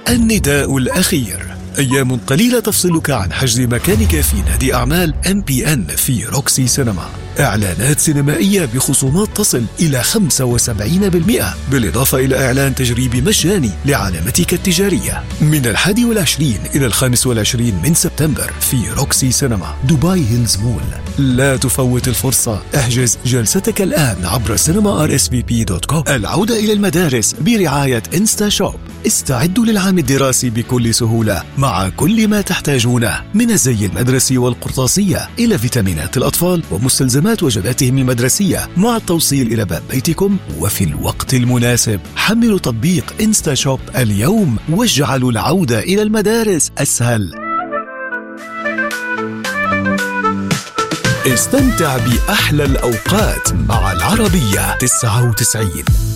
النداء الأخير. أيام قليلة تفصلك عن حجز مكانك في نادي أعمال MPN في روكسي سينما. إعلانات سينمائية بخصومات تصل إلى 75%، بالإضافة إلى إعلان تجريبي مجاني لعلامتك التجارية من 21 إلى 25 من سبتمبر في روكسي سينما دبي هيلز مول. لا تفوت الفرصة، احجز جلستك الآن عبر cinema.rsvp.com. العودة إلى المدارس برعاية إنستا شوب. استعدوا للعام الدراسي بكل سهولة مع كل ما تحتاجونه من الزي المدرسي والقرطاسية إلى فيتامينات الأطفال ومستلزمات وجباتهم المدرسية مع التوصيل إلى باب بيتكم وفي الوقت المناسب. حملوا تطبيق إنستا شوب اليوم واجعلوا العودة إلى المدارس أسهل. استمتع بأحلى الأوقات مع العربية 99.